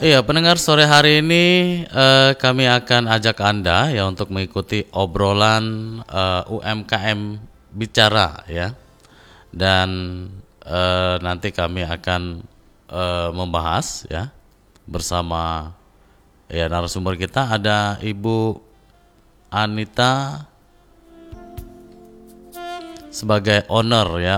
Iya, pendengar sore hari ini kami akan ajak Anda ya untuk mengikuti obrolan UMKM bicara ya. Dan nanti kami akan membahas ya bersama ya narasumber kita ada Ibu Anita sebagai owner ya,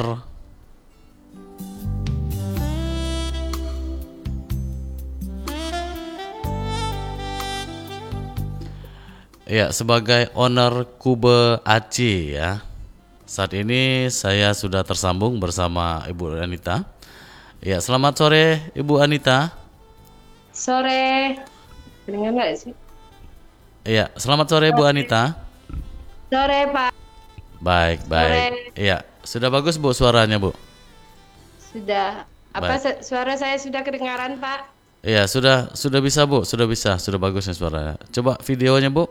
ya, sebagai owner Kube Aci ya. Saat ini saya sudah tersambung bersama Ibu Anita. Ya, selamat sore Ibu Anita. Sore, dengar nggak sih? Iya, selamat sore Bu Anita. Sore, Pak. Baik, baik. Sore, Iya, sudah bagus Bu suaranya Bu. sudah. Apa Baik. suara saya sudah kedengaran, Pak? Iya, sudah bisa Bu, sudah bagusnya suaranya. Coba videonya Bu.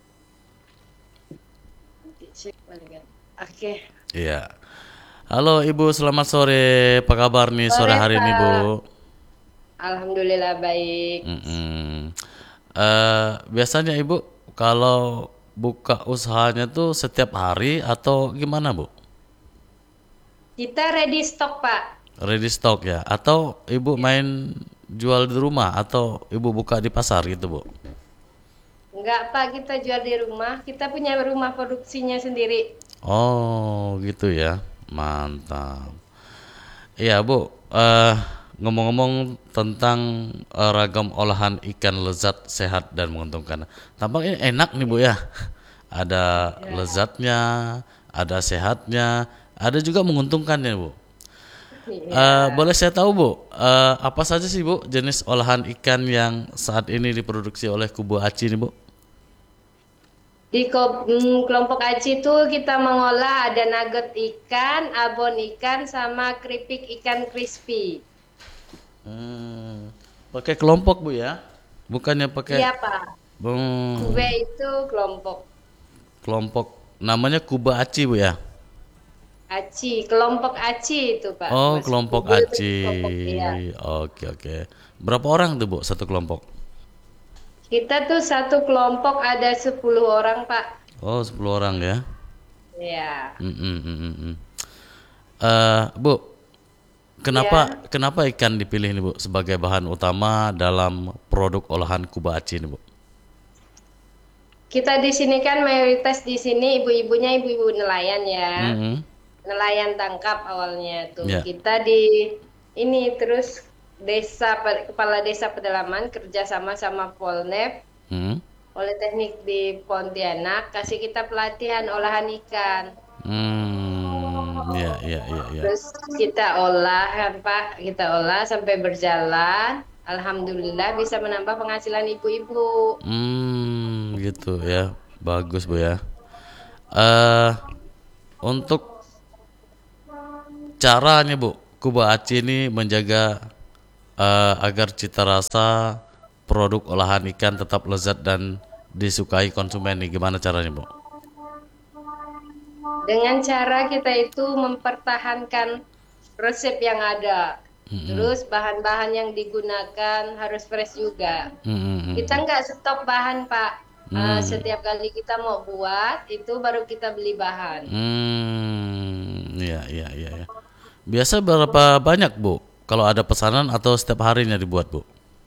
Cek paling kan. Oke. Iya. Halo Ibu, selamat sore. Apa kabar nih sore Sore, hari ini Bu? Pak. Alhamdulillah baik. Mm-mm. Biasanya Ibu kalau buka usahanya tuh setiap hari atau gimana Bu? Kita ready stock, Pak. Ready stock ya? Atau Ibu main jual di rumah atau Ibu buka di pasar gitu Bu? Enggak, Pak, kita jual di rumah. Kita punya rumah produksinya sendiri. Oh gitu ya, mantap. Iya Bu, eh, ngomong-ngomong tentang ragam olahan ikan lezat, sehat dan menguntungkan. Tampaknya enak nih Bu ya. Ada lezatnya, ada sehatnya, ada juga menguntungkannya Bu. Iya. Boleh saya tahu Bu, apa saja sih Bu jenis olahan ikan yang saat ini diproduksi oleh Kubu Aci ini Bu? Di kelompok Aci itu kita mengolah ada nugget ikan, abon ikan, sama keripik ikan crispy. Hmm, pakai kelompok Bu ya, bukannya pakai Iya, Pak. Kube hmm, itu kelompok kelompok namanya Kuba Aci Bu ya? Aci, kelompok Aci itu Pak. Oh Masuk kelompok Kube itu Aci, kelompok ya. oke oke. Berapa orang tuh Bu satu kelompok? Kita tuh satu kelompok ada 10 orang Pak. Oh 10 orang ya. Ya, Mm, mm, mm, mm, mm. Bu, ya. kenapa ikan dipilih nih Bu sebagai bahan utama dalam produk olahan Kuba Aci ini Bu? Kita di sini kan mayoritas di sini ibu-ibunya ibu-ibu nelayan ya. Mm-mm. Nelayan tangkap awalnya tuh. Ya. Kita di ini terus kepala desa pedalaman kerjasama sama Polnep, Mm. Politeknik di Pontianak kasih kita pelatihan olahan ikan. Ya, ya, ya, ya. Terus kita olah kan Pak, kita olah sampai berjalan. Alhamdulillah bisa menambah penghasilan ibu-ibu. Gitu ya. Bagus Bu ya. Eh, untuk caranya Bu, Kuba Aci ini menjaga agar cita rasa produk olahan ikan tetap lezat dan disukai konsumen nih. Gimana caranya Bu? Dengan cara kita itu mempertahankan resep yang ada. Mm-mm. Terus bahan-bahan yang digunakan harus fresh juga. Kita Mm-mm. nggak stop bahan Pak. Mm. Setiap kali kita mau buat itu baru kita beli bahan. Iya, iya, iya, ya. Biasa berapa banyak Bu? Kalau ada pesanan atau setiap harinya dibuat Bu?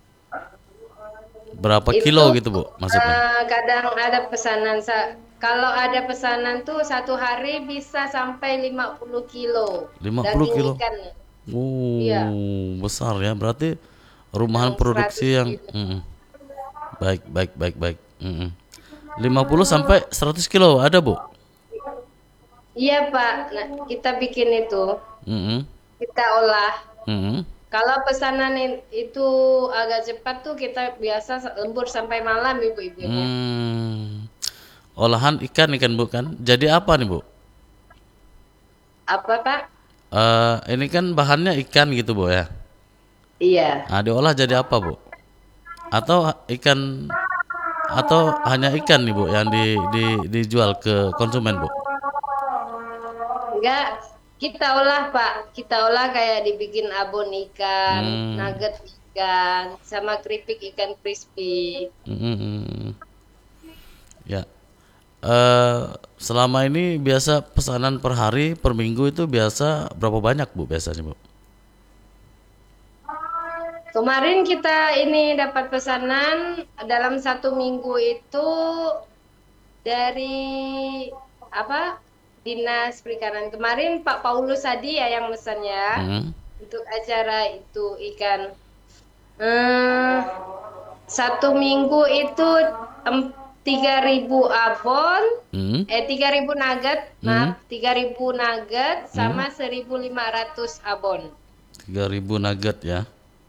Berapa Itu kilo gitu Bu maksudnya? kadang ada pesanan. Kalau ada pesanan tuh satu hari bisa sampai 50 kilo 50 daging kilo. ikan. Iya, Besar ya. Berarti rumahan yang produksi 100 yang kilo. baik, baik, baik, baik. 50 sampai 100 kilo ada Bu? Iya Pak, nah, kita bikin itu, Mm-mm. kita olah. Mm-mm. Kalau pesanan itu agak cepat tuh kita biasa lembur sampai malam ibu-ibunya. Hmm. Olahan ikan Bu kan. Jadi apa nih Bu? Apa Pak? Ini kan bahannya ikan gitu Bu ya. Iya. Nah, diolah jadi apa Bu? Atau ikan atau hanya ikan nih Bu yang dijual ke konsumen Bu? Enggak, kita olah Pak. Kita olah kayak dibikin abon ikan, Hmm. nugget ikan sama keripik ikan crispy. Mm-mm. Ya. Eh selama ini biasa pesanan per hari, per minggu itu biasa berapa banyak Bu biasanya Bu? Kemarin kita ini dapat pesanan dalam 1 minggu itu dari apa Dinas Perikanan. Kemarin Pak Paulus tadi ya yang pesan ya Hmm. untuk acara itu ikan. Hmm, 1 minggu itu 3.000 abon, Hmm. 3.000 nugget, Hmm. maaf 3.000 nugget Hmm. sama 1.500 abon. 3.000 nugget ya.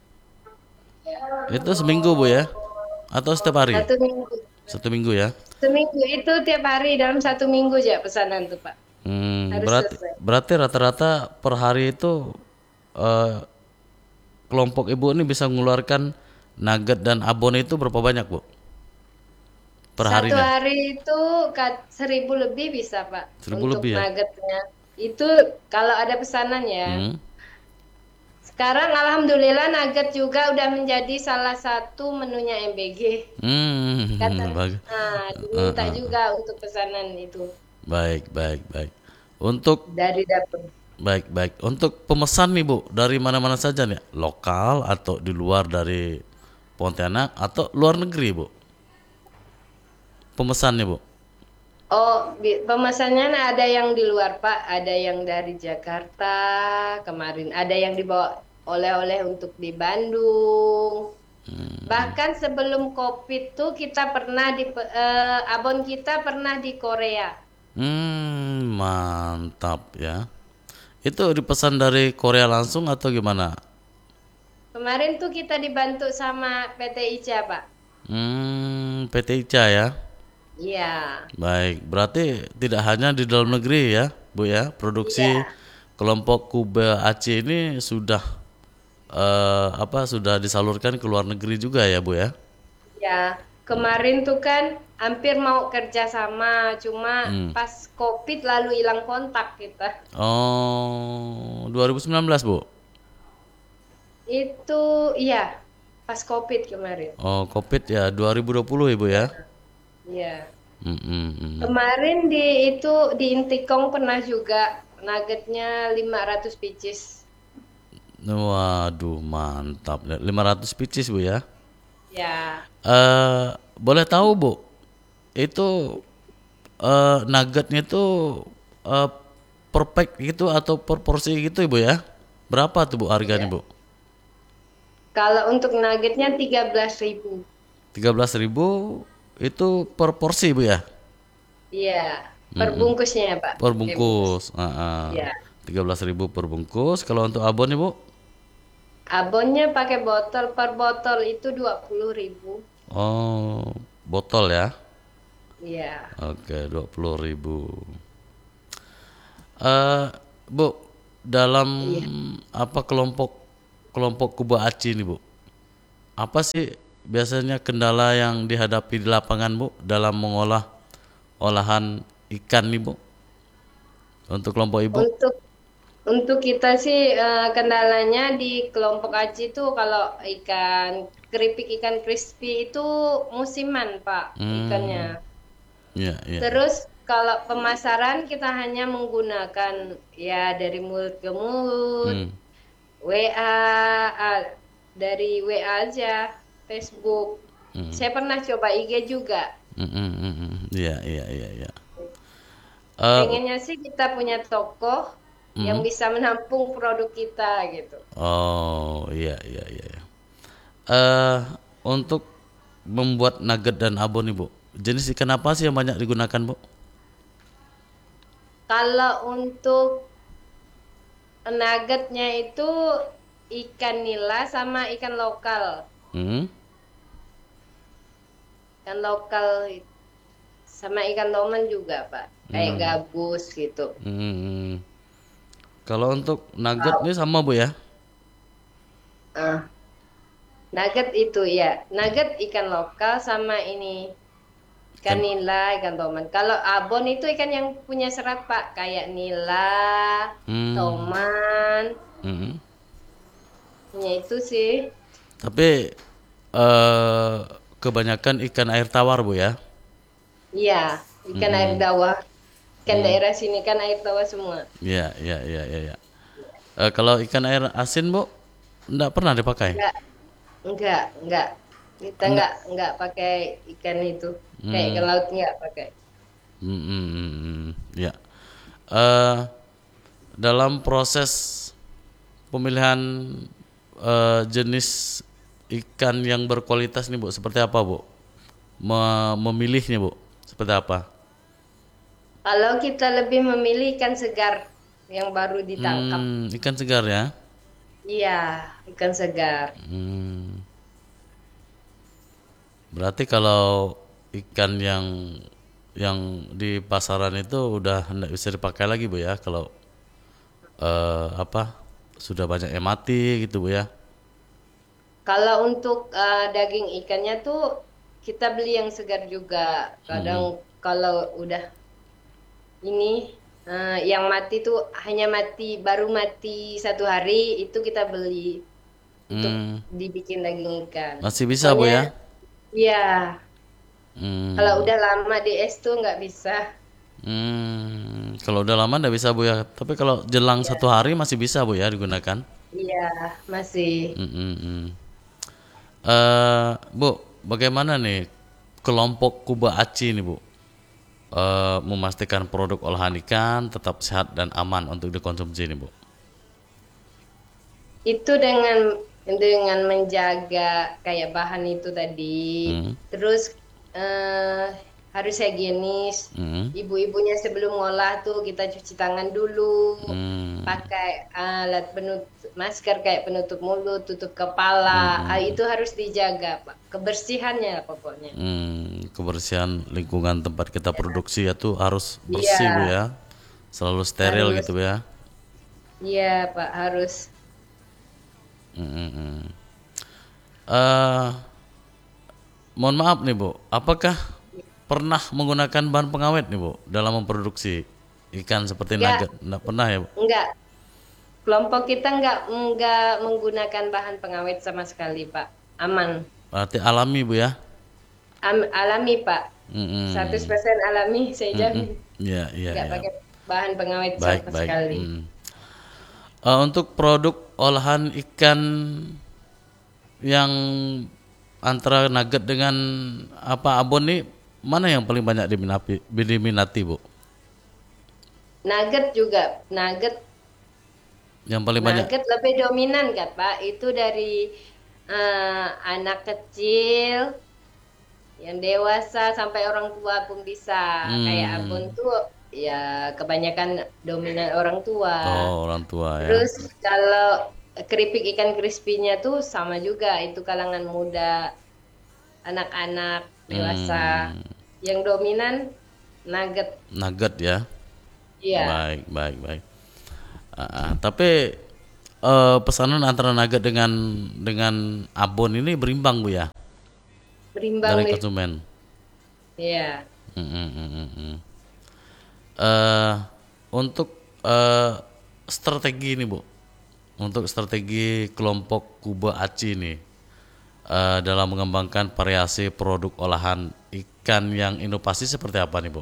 Itu seminggu Bu ya? Atau setiap hari? 1 minggu. 1 minggu ya? Seminggu itu tiap hari dalam 1 minggu aja pesanan tuh Pak. Harus Berarti selesai. berarti rata-rata per hari itu eh, kelompok ibu ini bisa mengeluarkan nugget dan abon itu berapa banyak Bu? Per Satu harinya? hari itu 1.000 lebih bisa Pak 1.000 untuk lebih ya? nuggetnya. Itu kalau ada pesanan ya. Hmm. Sekarang alhamdulillah nugget juga udah menjadi salah satu menunya MBG. Kata, Bagus. diminta juga untuk pesanan itu Baik, baik, baik. Untuk dari dapur. baik, baik. Untuk pemesan nih Bu, dari mana-mana saja nih? Lokal atau di luar dari Pontianak atau luar negeri Bu? Pemesannya Bu. Oh, pemesannya ada yang di luar Pak, ada yang dari Jakarta kemarin, ada yang dibawa oleh-oleh untuk di Bandung. Bahkan sebelum COVID tuh kita pernah abon kita pernah di Korea. Mantap ya. Itu dipesan dari Korea langsung atau gimana? Kemarin tuh kita dibantu sama PT ICA Pak. PT ICA ya. Iya, Baik, berarti tidak hanya di dalam negeri ya, Bu ya. Produksi iya, kelompok Kuba Aceh ini sudah sudah disalurkan ke luar negeri juga ya, Bu ya. iya. Kemarin tuh kan hampir mau kerja sama, cuma Hmm. pas COVID lalu hilang kontak kita. Oh, 2019, Bu. Itu iya, pas COVID kemarin. Oh, Covid ya 2020 Ibu ya. Iya. Hmm, hmm, hmm. Kemarin itu di Intikong pernah juga nuggetnya 500 pieces. Waduh, mantap. 500 pieces, Bu ya. Ya. Boleh tahu, Bu, itu nuggetnya itu eh, per pack gitu atau per porsi gitu, Ibu ya? Berapa tuh, Bu, harganya, Iya. Bu? Kalau untuk nuggetnya 13.000. 13.000 itu per porsi, Bu ya? Iya. Per bungkusnya ya, Pak. Per Pakai bungkus. bungkus. Iya. 13.000 per bungkus. Kalau untuk abonnya, Bu? Abonnya pakai botol, per botol itu 20.000. Oh, botol ya. Iya. Oke, 20.000. Eh, Bu, dalam Iya. apa kelompok kelompok Kuba Aci ini, Bu? Apa sih biasanya kendala yang dihadapi di lapangan, Bu, dalam mengolah olahan ikan nih, Bu? Untuk kelompok Ibu? Untuk Untuk kita sih kendalanya di kelompok Aji itu kalau keripik ikan crispy itu musiman Pak ikannya. Hmm, ya, ya, ya. Terus kalau pemasaran kita hanya menggunakan ya dari mulut ke mulut, Hmm, WA, dari WA aja, Facebook. Saya pernah coba IG juga. ya, ya, ya, ya. Eh, Pengennya sih kita punya toko yang hmm. bisa menampung produk kita gitu. Oh, iya, iya, iya, iya. Eh, untuk membuat nugget dan abon nih, Bu. Jenis ikan apa sih yang banyak digunakan, Bu? Kalau untuk nuggetnya itu ikan nila sama ikan lokal. Hmm. Ikan lokal sama ikan toman juga, Pak. Kayak gabus gitu. Hmm. Kalau untuk nugget ini sama, Bu ya? Ah, nugget itu ya. Nugget ikan lokal sama ini ikan Ikan. nila, ikan toman. Kalau abon itu ikan yang punya serat, Pak. Kayak nila, Hmm. toman. Hmm. Ya itu sih. Tapi eh kebanyakan ikan air tawar Bu ya. Iya, ikan air Mm-mm. tawar. Ikan Mm. daerah sini kan air tawar semua. Ya, ya, ya, ya, ya. Kalau ikan air asin Bu, enggak pernah dipakai. Enggak, enggak. Kita Enggak. enggak pakai ikan itu. Kayak ikan Hmm. laut enggak pakai. Hmm, hmm, hmm, hmm. Ya. Eh dalam proses pemilihan jenis ikan yang berkualitas nih Bu, seperti apa Bu? Memilihnya Bu, seperti apa? Kalau kita lebih memilih ikan segar yang baru ditangkap. Ikan segar ya. Iya, ikan segar. Hmm, berarti kalau ikan yang di pasaran itu udah tidak bisa dipakai lagi Bu ya, kalau apa sudah banyak yang mati gitu Bu ya. Kalau untuk daging ikannya tuh kita beli yang segar juga. Kadang Hmm, kalau udah ini yang mati tuh hanya mati baru mati 1 hari itu kita beli untuk hmm, dibikin daging ikan. masih bisa Bu Soalnya ya. ya kalau Hmm, udah lama di es tuh nggak bisa. kalau udah lama nggak bisa Bu ya. Tapi kalau jelang Ya, 1 hari masih bisa Bu ya digunakan. iya masih. Hmm, hmm, hmm. Bu, bagaimana nih kelompok Kuba Aci nih Bu? Memastikan produk olahan ikan tetap sehat dan aman untuk dikonsumsi nih Bu. Itu dengan menjaga kayak bahan itu tadi. Hmm, Terus eh, harus higienis. hmm, Ibu-ibunya sebelum ngolah tuh kita cuci tangan dulu, hmm, pakai alat penutup masker kayak penutup mulut, tutup kepala. hmm, Itu harus dijaga, Pak. Kebersihannya pokoknya. kebersihan lingkungan tempat kita produksi itu harus Iya, bersih Bu ya, selalu steril harus. gitu Bu ya. Iya, Pak, harus. Hmm, hmm, hmm. Eh, Mohon maaf nih Bu, apakah pernah menggunakan bahan pengawet nih Bu dalam memproduksi ikan seperti Enggak, nugget? Nggak pernah ya Bu? enggak. Kelompok kita enggak menggunakan bahan pengawet sama sekali, Pak. Aman. Berarti alami Bu ya? Alami, Pak. Mm-mm. 100% alami, saya Mm-mm. jamin. Ya, ya, Enggak ya. pakai bahan pengawet Baik, sama baik. sekali. Untuk produk olahan ikan yang antara nugget dengan apa abon nih, mana yang paling banyak diminati Bu? Nugget juga, nugget Yang paling banyak? nugget lebih dominan kan, Pak. Itu dari anak kecil, yang dewasa sampai orang tua pun bisa. Kayak abon Hmm. tuh ya kebanyakan dominan orang tua. Oh, orang tua ya. Terus kalau keripik ikan crispy-nya tuh sama juga, itu kalangan muda, anak-anak, dewasa. Hmm. Yang dominan nugget. Nugget ya. Iya, Baik, baik, baik. Tapi pesanan antara nugget dengan abon ini berimbang Bu ya berimbang dari deh. konsumen. Iya. Hmm, hmm, hmm, hmm, hmm. eh untuk eh strategi ini Bu, untuk strategi kelompok Kuba Aci ini dalam mengembangkan variasi produk olahan ikan yang inovasi seperti apa nih Bu?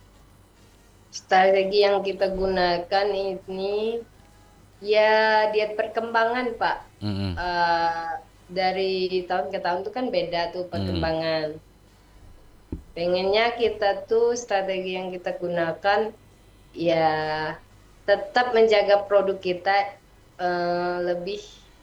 Strategi yang kita gunakan ini ya diet perkembangan, Pak. Mm-mm. Eh, dari tahun ke tahun tuh kan beda tuh Mm. perkembangan. Pengennya kita tuh strategi yang kita gunakan ya tetap menjaga produk kita lebih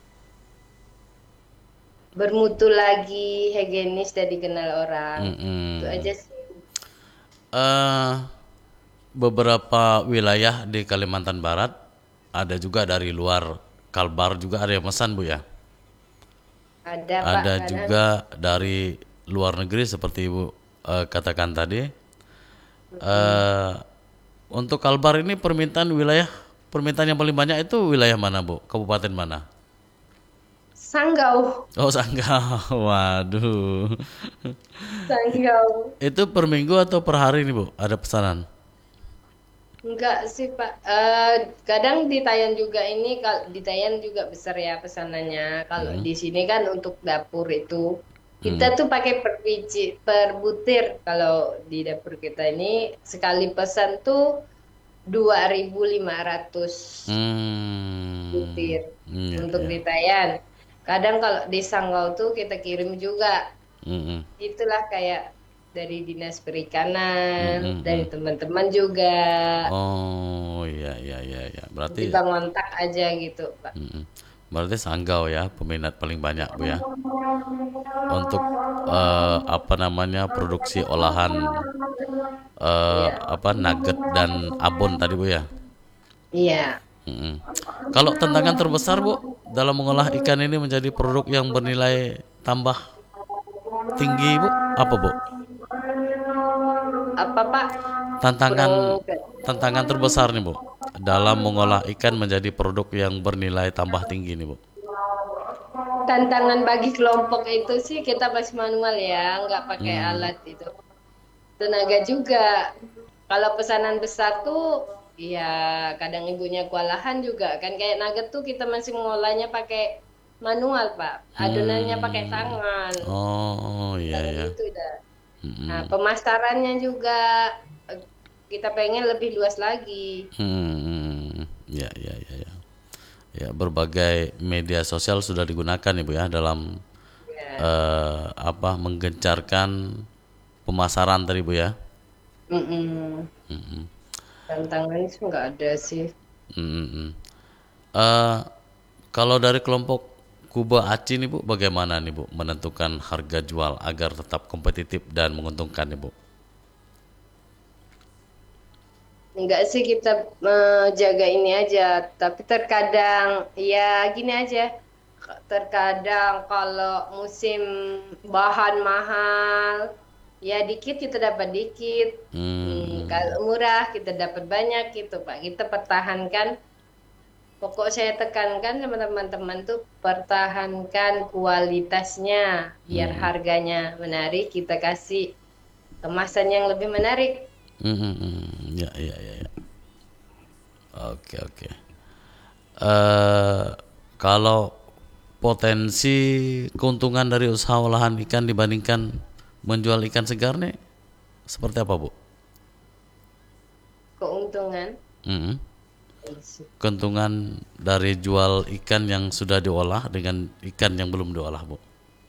bermutu lagi, higienis dan dikenal orang. Itu Mm-mm. aja sih. eh Beberapa wilayah di Kalimantan Barat, ada juga dari luar Kalbar juga ada yang pesan Bu ya. Ada, Pak, Ada kadang. juga dari luar negeri seperti Ibu katakan tadi. Mm-mm. eh untuk Kalbar ini permintaan yang paling banyak itu wilayah mana Bu? Kabupaten mana? Sanggau, Oh, Sanggau. Waduh. Sanggau. Itu per minggu atau per hari nih Bu? Ada pesanan? Enggak sih Pak. Kadang di Tayan juga ini, kalau di Tayan juga besar ya pesanannya. Kalau Hmm. di sini kan untuk dapur itu Hmm. kita tuh pakai per biji, per butir. Kalau di dapur kita ini sekali pesan tuh 2.500 Hmm. butir Ya, untuk ya. di Tayan. Kadang kalau di Sanggau tuh kita kirim juga. Hmm. Itulah kayak dari Dinas Hmm. Perikanan, Hmm. dari Hmm. teman-teman juga. Oh, iya, iya, iya, iya. Nanti Berarti bang kontak aja gitu, Pak. mm-mm. Berarti Sanggau ya peminat paling banyak Bu ya untuk apa namanya produksi olahan Iya. apa nugget dan abon tadi Bu ya. Iya. Mm-mm. Kalau tantangan terbesar Bu dalam mengolah ikan ini menjadi produk yang bernilai tambah tinggi Bu apa Bu? Apa, Pak? Kurang Tantangan tantangan terbesar nih Bu dalam mengolah ikan menjadi produk yang bernilai tambah tinggi nih Bu. tantangan bagi kelompok itu sih kita masih manual ya, nggak pakai Hmm. alat itu. Tenaga juga. Kalau pesanan besar tuh, ya kadang ibunya kewalahan juga kan. Kayak nugget tuh kita masih mengolahnya pakai manual, Pak. Adonannya pakai Hmm. tangan. Oh, iya Kayak ya. gitu dah. Nah, Hmm. pemasarannya juga eh, kita pengen lebih luas lagi. Hmm. Ya, ya, ya, ya. Ya, berbagai media sosial sudah digunakan Ibu ya dalam Ya. apa menggencarkan pemasaran tadi Bu ya. Mm-mm. Tantangannya sih nggak ada sih. Hmm. Eh, kalau dari kelompok Kuba Aci nih Bu, bagaimana nih Bu menentukan harga jual agar tetap kompetitif dan menguntungkan nih Bu? Enggak sih kita jaga ini aja, tapi terkadang ya gini aja. Terkadang kalau musim bahan mahal, ya dikit kita dapat dikit. Hmm. Kalau murah kita dapat banyak gitu, Pak. Kita pertahankan. Pokok saya tekankan sama teman-teman tuh pertahankan kualitasnya biar Hmm. harganya menarik, kita kasih kemasan yang lebih menarik. Hmm. Ya, ya, ya, ya. Oke, oke. eh Kalau potensi keuntungan dari usaha olahan ikan dibandingkan menjual ikan segar nih seperti apa Bu? Keuntungan. Mm. Keuntungan dari jual ikan yang sudah diolah dengan ikan yang belum diolah Bu?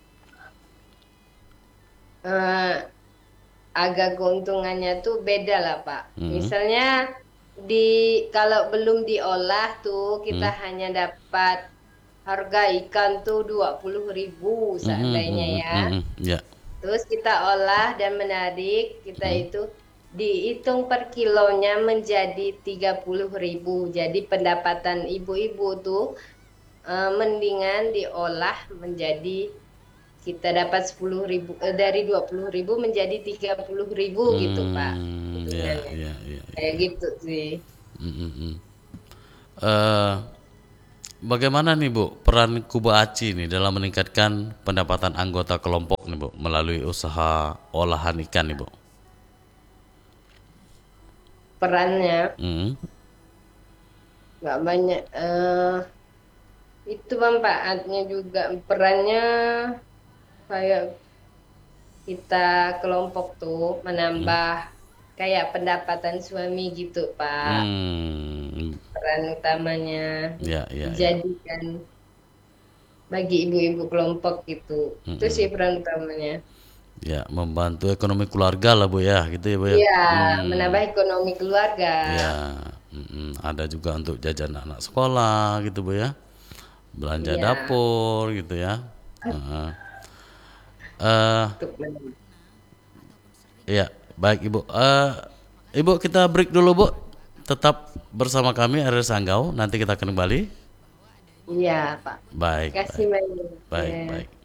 Eh, Agak keuntungannya tuh beda lah Pak. Mm. Misalnya di kalau belum diolah tuh kita Mm. hanya dapat harga ikan tuh 20.000 Mm. Mm. seandainya Mm. ya. Mm. Mm. Ya. Terus kita olah dan menarik, kita Mm. itu dihitung per kilonya menjadi 30.000. Jadi pendapatan ibu-ibu tuh mendingan diolah menjadi kita dapat 10.000 dari 20.000 menjadi 30.000 gitu Pak. Ya, Hitungannya. ya, ya, Kayak ya. gitu sih. Mm. Mm. Mm. Eh, Bagaimana nih Bu peran Kuba Aci nih dalam meningkatkan pendapatan anggota kelompok nih Bu melalui usaha olahan ikan nih Bu? Perannya Hmm. nggak banyak. Itu manfaatnya juga perannya kayak kita kelompok tuh menambah kayak pendapatan suami gitu, Pak. Hmm. Peran utamanya Ya, ya, ya. dijadikan bagi ibu-ibu kelompok gitu. Itu sih peran utamanya. Ya, membantu ekonomi keluarga lah Bu ya, gitu ya Bu ya. Iya, menambah Hmm. ekonomi keluarga. Ya, ada juga untuk jajan anak sekolah gitu Bu ya. Belanja Iya, dapur gitu ya. Heeh. Eh, untuk ya, baik Ibu. Ibu kita break dulu Bu. Tetap bersama kami Ariel Sanggau. Nanti kita akan kembali. iya, Pak. Baik, Kasih baik. banyak. Baik, Ya. baik.